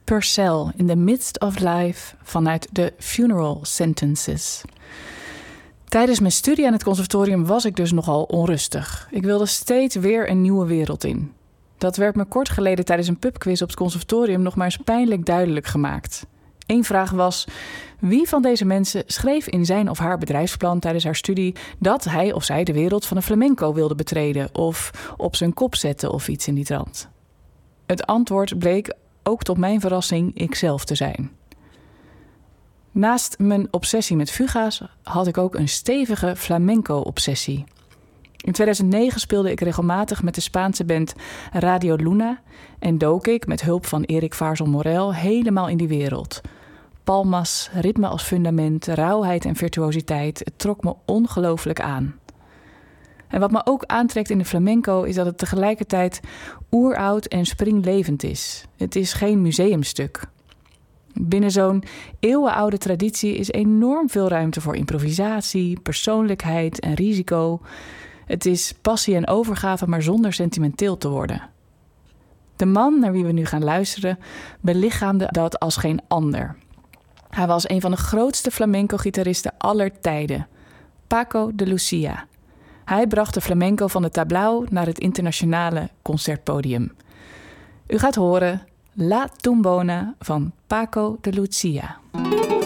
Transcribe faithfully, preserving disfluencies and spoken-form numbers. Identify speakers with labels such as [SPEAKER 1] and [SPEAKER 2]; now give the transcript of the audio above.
[SPEAKER 1] Purcell in the Midst of Life vanuit de Funeral Sentences. Tijdens mijn studie aan het conservatorium was ik dus nogal onrustig. Ik wilde steeds weer een nieuwe wereld in. Dat werd me kort geleden tijdens een pubquiz op het conservatorium nog maar eens pijnlijk duidelijk gemaakt. Eén vraag was: wie van deze mensen schreef in zijn of haar bedrijfsplan tijdens haar studie dat hij of zij de wereld van een flamenco wilde betreden of op zijn kop zetten of iets in die trant? Het antwoord bleek, ook tot mijn verrassing, ikzelf te zijn. Naast mijn obsessie met fuga's had ik ook een stevige flamenco-obsessie. In tweeduizend negen speelde ik regelmatig met de Spaanse band Radio Luna en dook ik met hulp van Erik Vaarzel Morel helemaal in die wereld. Palmas, ritme als fundament, rauwheid en virtuositeit, het trok me ongelooflijk aan. En wat me ook aantrekt in de flamenco is dat het tegelijkertijd oeroud en springlevend is. Het is geen museumstuk. Binnen zo'n eeuwenoude traditie is enorm veel ruimte voor improvisatie, persoonlijkheid en risico. Het is passie en overgave, maar zonder sentimenteel te worden. De man naar wie we nu gaan luisteren belichaamde dat als geen ander. Hij was een van de grootste flamenco-gitaristen aller tijden, Paco de Lucia. Hij bracht de flamenco van de tablao naar het internationale concertpodium. U gaat horen La Tumbona van Paco de Lucia.